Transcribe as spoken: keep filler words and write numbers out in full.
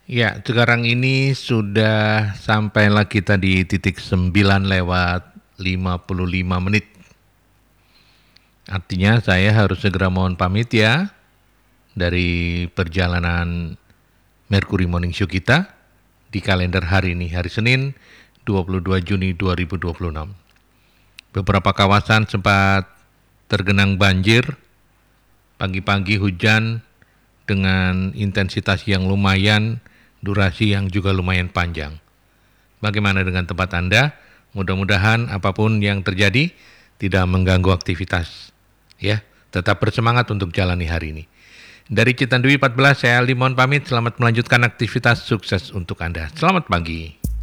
Ya, sekarang ini sudah sampailah kita di titik sembilan lewat lima puluh lima menit. Artinya saya harus segera mohon pamit ya dari perjalanan Mercury Morning Show kita di kalender hari ini, hari Senin dua puluh dua Juni dua ribu dua puluh enam. Beberapa kawasan sempat tergenang banjir, pagi-pagi hujan dengan intensitas yang lumayan, durasi yang juga lumayan panjang. Bagaimana dengan tempat Anda? Mudah-mudahan apapun yang terjadi tidak mengganggu aktivitas. Ya, tetap bersemangat untuk jalani hari ini. Dari Citandui empat belas, saya Aldi mohon pamit. Selamat melanjutkan aktivitas, sukses untuk Anda. Selamat pagi.